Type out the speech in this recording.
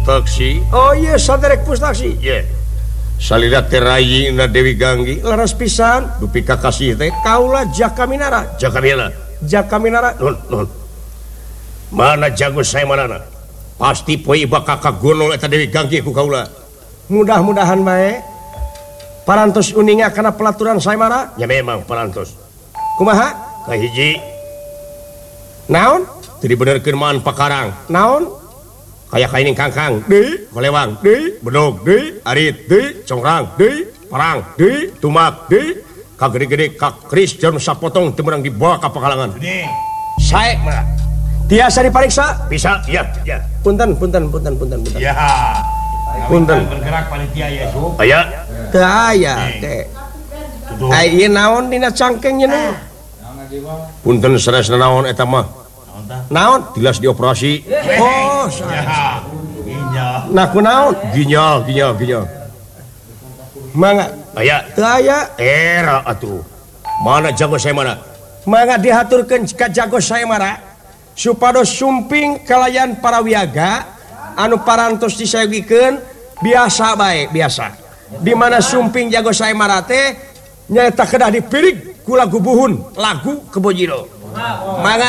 Pustaksi. Oh iya saderek Pustaksi. Salira terayi na Dewi Ganggi. Laras pisan Dupi kakasih teh kaula Jakaminara. Jakaminara. Non. Mana jago saya mana? Pasti poe bakal kagunung eta Dewi Ganggi ku kaula. Mudah-mudahan bae. Parantos uninga kana pelaturan saemara. Ya memang parantos. Kumaha? Kahiji Naon? teu dibenerkeun maan pakarang. Naon? Kayak kaining kangkang. Deui, Kolewang. deui, Bedog. deui, Arit. deui, Congrang. deui, Parang. deui, Tumak. deui. Kagede-gede kak Kris jarum sapotong teu meurang dibawa ka pakalangan. Sae. Tiasa dipariksa. Bisa? Ya. Punten. Ya. Punten. Bergerak panitia ya, Su. Aya. Teu aya teh. Ai ieu naon dina cangkengnya nu? Punten sanesna naon eta mah? Naon? Tilas dioperasi. Oh, Ginjal. nah kunaon? Ginjal. Mangga Aya. teu aya. Era atuh. Mana jago saya mana? Mangga dihaturkeun ka jago saemara supados sumping kalayan para wiaga anu parantos disayogikeun biasa bae biasa. Di mana sumping jago saemara teh nyaeta kedah dipirig ku lagu buhun lagu Kebojiro. Mangga